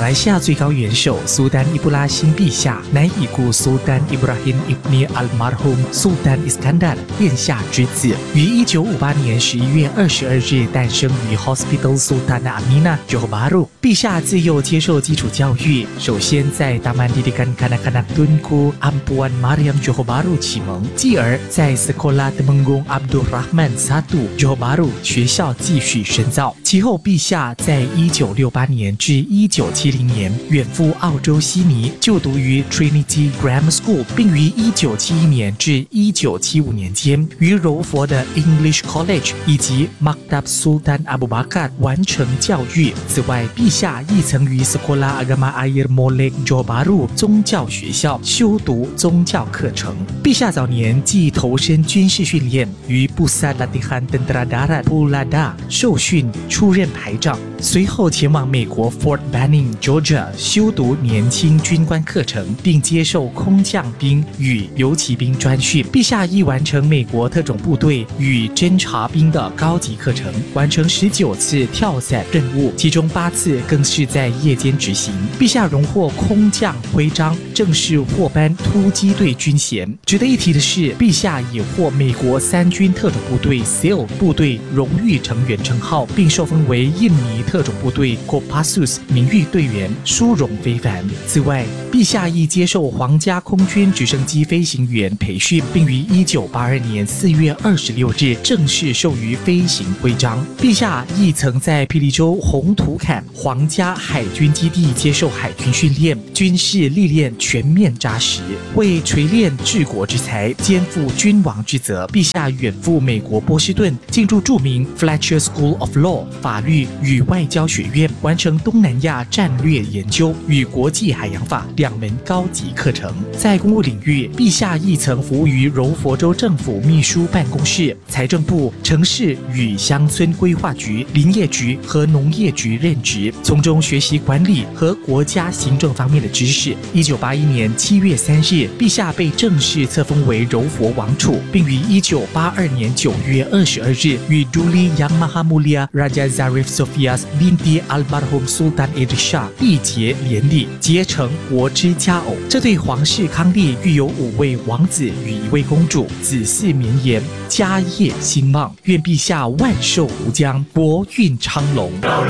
马来西亚最高元首苏丹伊布拉欣陛下乃已故苏丹伊布拉欣ibni almarhum Sultan Iskandar 殿下之子，于1958年11月22日诞生于 Hospital Sultan Amina Johor Bahru。陛下自幼接受基础教育，首先在 Taman Didikan Kanak-Kanak Tunku Ampuan Mariam Johor Bahru 启蒙，继而在 Sekolah Temenggung Abdul Rahman I Johor Bahru 学校继续深造。其后，陛下在1968年至1970年远赴澳洲悉尼就读于 Trinity Grammar School， 并于1971年至1975年间于柔佛的 English College 以及 Maktab Sultan Abu Bakar 完成教育。此外，陛下亦曾于 Sekolah Agama Air Molek Johor Bahru 宗教学校修读宗教课程。陛下早年既投身军事训练，于 Pusat Latihan Tentera Darat Pulada 受训，出任排长。随后前往美国 Fort Benning Georgia 修读年轻军官课程，并接受空降兵与游骑兵专训。陛下亦完成美国特种部队与侦察兵的高级课程，完成19次跳伞任务，其中8次更是在夜间执行。陛下荣获空降徽章，正式获颁突击队军衔。值得一提的是，陛下也获美国3军特种部队 SEAL 部队荣誉成员称号，并受封为印尼特种部队 Kopassus 名誉队员，殊荣非凡。此外，陛下亦接受皇家空军直升机飞行员培训，并于1982年4月26日正式授予飞行徽章。陛下亦曾在霹雳州红土坎皇家海军基地接受海军训练，军事历练全面扎实，为锤炼治国之才，肩负君王之责。陛下远赴美国波士顿，进入著名 Fletcher School of Law 法律与外交学院，完成东南亚战略研究与国际海洋法2门高级课程。在公务领域，陛下亦曾服务于柔佛州政府秘书办公室、财政部、城市与乡村规划局、林业局和农业局任职，从中学习管理和国家行政方面的知识。1981年7月3日，陛下被正式册封为柔佛王储，并于1982年9月22日与 Duli Yang Maha Mulia Raja Zarif Sofias binti Almarhum Sultan Idris Shah 缔结连理，结成国之佳偶。这对皇室康帝育有5位王子与1位公主，子嗣绵延，家业兴旺。愿陛下万寿无疆，国运昌隆。